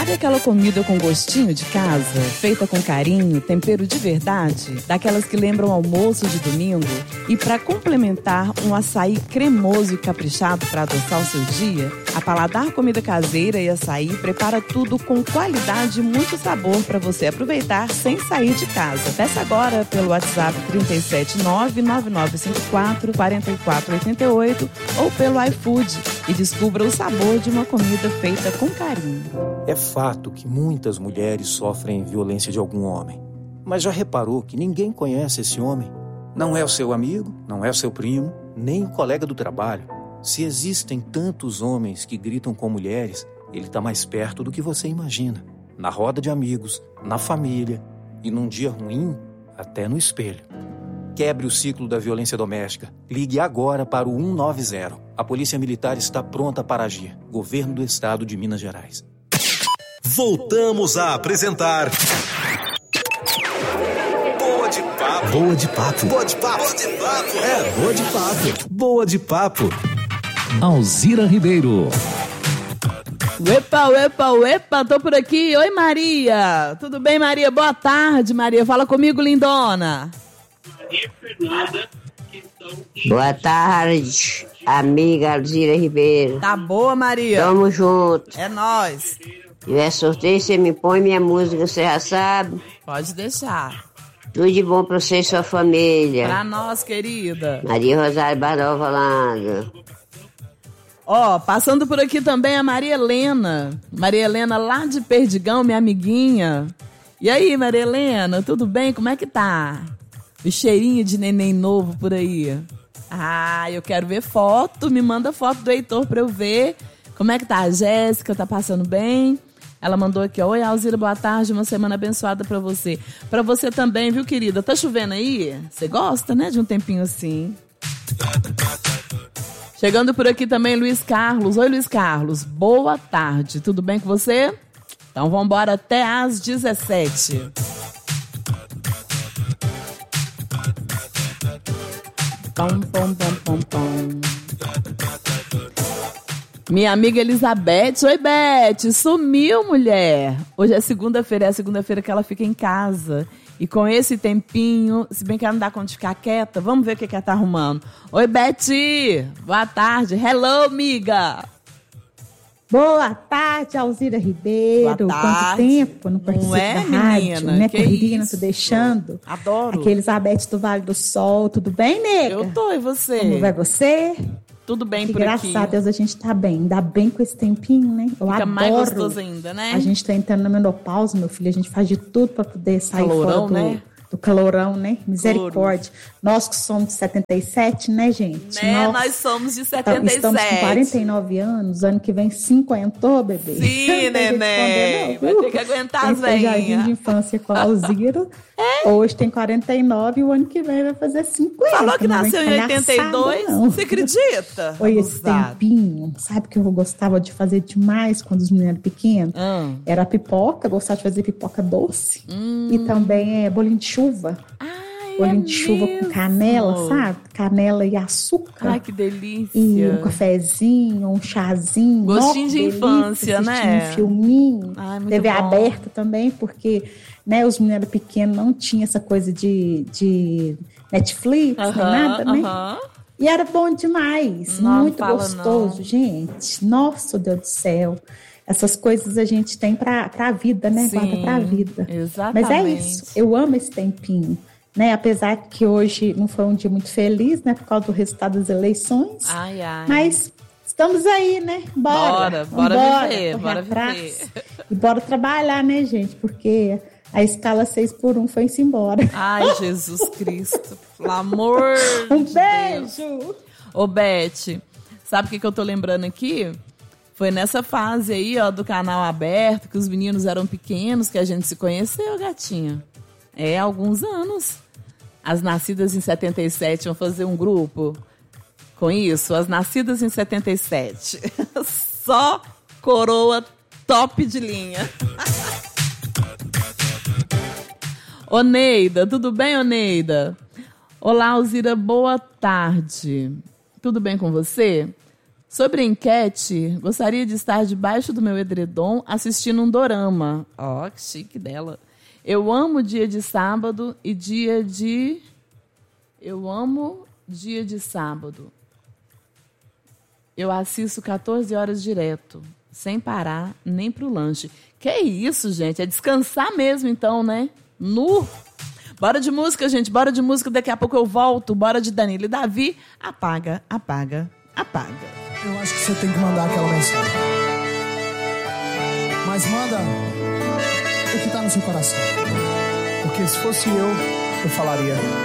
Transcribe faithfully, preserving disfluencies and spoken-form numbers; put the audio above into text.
Sabe aquela comida com gostinho de casa, feita com carinho, tempero de verdade? Daquelas que lembram almoço de domingo? E para complementar, um açaí cremoso e caprichado para adoçar o seu dia? A Paladar Comida Caseira e Açaí prepara tudo com qualidade e muito sabor para você aproveitar sem sair de casa. Peça agora pelo WhatsApp trinta e sete nove nove nove cinco quatro quatro quatro oito oito ou pelo iFood e descubra o sabor de uma comida feita com carinho. É fato que muitas mulheres sofrem violência de algum homem. Mas já reparou que ninguém conhece esse homem? Não é o seu amigo, não é o seu primo, nem o colega do trabalho. Se existem tantos homens que gritam com mulheres, ele está mais perto do que você imagina. Na roda de amigos, na família e num dia ruim, até no espelho. Quebre o ciclo da violência doméstica. Ligue agora para o cento e noventa. A Polícia Militar está pronta para agir. Governo do Estado de Minas Gerais. Voltamos a apresentar Boa de Papo. Boa de Papo. Boa de Papo. Boa de Papo. É, Boa de Papo. Boa de Papo. Alzira Ribeiro. Uepa, uepa, uepa, tô por aqui. Oi, Maria. Tudo bem, Maria? Boa tarde, Maria. Fala comigo, lindona. Maria Fernanda. Boa tarde, amiga Alzira Ribeiro. Tá boa, Maria? Tamo junto. É nóis. Se tiver sorteio, você me põe minha música, você já sabe. Pode deixar. Tudo de bom pra você e sua família. Pra nós, querida. Maria Rosário Barol falando. Ó, passando por aqui também a Maria Helena. Maria Helena lá de Perdigão, minha amiguinha. E aí, Maria Helena, tudo bem? Como é que tá? O cheirinho de neném novo por aí. Ah, eu quero ver foto. Me manda foto do Heitor pra eu ver. Como é que tá a Jéssica? Tá passando bem? Ela mandou aqui, ó. Oi, Alzira, boa tarde. Uma semana abençoada pra você. Pra você também, viu, querida? Tá chovendo aí? Você gosta, né, de um tempinho assim? Chegando por aqui também, Luiz Carlos. Oi, Luiz Carlos. Boa tarde. Tudo bem com você? Então vamos embora até às dezessete. Pom, pom, pom, pom, pom. Minha amiga Elizabeth. Oi, Beth. Sumiu, mulher. Hoje é segunda-feira. É a segunda-feira que ela fica em casa. E com esse tempinho, se bem que ela não dá conta de ficar quieta, vamos ver o que, que ela tá arrumando. Oi, Beth. Boa tarde. Hello, amiga. Boa tarde, Alzira Ribeiro. Boa tarde. Quanto tempo não participo Não é, da rádio, menina? né? Que Correria, não isso? tô deixando. Adoro. Aqui, Elizabeth do Vale do Sol. Tudo bem, nega? Eu tô, e você? Como vai você? Tudo bem Que por graças aqui. a Deus a gente tá bem. Ainda bem com esse tempinho, né? Eu Fica adoro. mais gostoso ainda, né? A gente tá entrando na menopausa, meu filho. A gente faz de tudo pra poder sair Calorão, fora do, né? do calorão, né? Misericórdia. Nós que somos de setenta e sete, né, gente? Né? Nós somos de setenta e sete. Estamos com quarenta e nove anos, ano que vem cinquenta, bebê. Sim, neném. Vai ter que aguentar as velhinhas. Jardim de velhinhas. infância com a Alzira. É? Hoje tem quarenta e nove e o ano que vem vai fazer cinquenta. Falou que Não vem nasceu em oitenta e dois. palhaçada, não. Você acredita? Foi esse Abusado. tempinho. Sabe que eu gostava de fazer demais quando os meninos eram pequenos? Hum. Era pipoca, gostava de fazer pipoca doce. Hum. E também é bolinho de chuva. Ai, Bolinho é de chuva mesmo? com canela, sabe? Canela e açúcar. Ai, que delícia. E um cafezinho, um chazinho. Gostinho Nossa, de delícia, infância, assistindo né? Um filminho. Ai, muito T V bom. aberta também, porque né, os meninos pequenos não tinham essa coisa de, de Netflix, nem nada, né? aham. E era bom demais. Não muito fala gostoso, não. gente. Nossa, Deus do céu. Essas coisas a gente tem pra, pra vida, né? Sim, Guarda pra vida. exatamente. Mas é isso. Eu amo esse tempinho. Né? Apesar que hoje não foi um dia muito feliz, né? Por causa do resultado das eleições. Ai, ai. Mas estamos aí, né? Bora. Bora, bora Vambora, viver, correr bora atrás. viver. E bora trabalhar, né, gente? Porque a escala seis por um foi-se embora. Ai, Jesus Cristo. Pelo amor Um de beijo! Deus. Ô, Beth, sabe o que, que eu tô lembrando aqui? Foi nessa fase aí, ó, do canal aberto, que os meninos eram pequenos, que a gente se conheceu, gatinha. É, há alguns anos. As nascidas em setenta e sete vão fazer um grupo com isso. As nascidas em setenta e sete. Só coroa top de linha. Ô, Neida, tudo bem, ô, Neida? Olá, Alzira, boa tarde. Tudo bem com você? Sobre a enquete, gostaria de estar debaixo do meu edredom assistindo um dorama. Ó, oh, que chique dela. Eu amo dia de sábado e dia de... Eu amo dia de sábado. Eu assisto quatorze horas direto, sem parar nem pro lanche. Que isso, gente? É descansar mesmo, então, né? Nu! Bora de música, gente. Bora de música. Daqui a pouco eu volto. Bora de Danilo e Davi. Apaga, apaga, apaga. Eu acho que você tem que mandar aquela mensagem. Mas manda o que tá no seu coração. Porque se fosse eu, eu falaria...